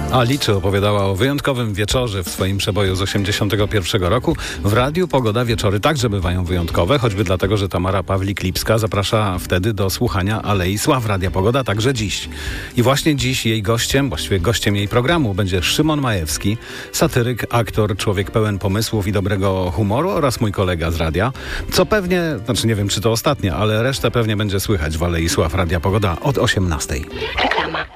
Liczy opowiadała o wyjątkowym wieczorze w swoim przeboju z 1981 roku. W Radiu Pogoda wieczory także bywają wyjątkowe, choćby dlatego, że Tamara Pawlik-Lipska zaprasza wtedy do słuchania Alei Sław Radia Pogoda także dziś. I właśnie dziś jej gościem, właściwie gościem jej programu będzie Szymon Majewski, satyryk, aktor, człowiek pełen pomysłów i dobrego humoru oraz mój kolega z radia. Co pewnie, nie wiem czy to ostatnie, ale resztę pewnie będzie słychać w Alei Sław Radia Pogoda od 18. Reklama.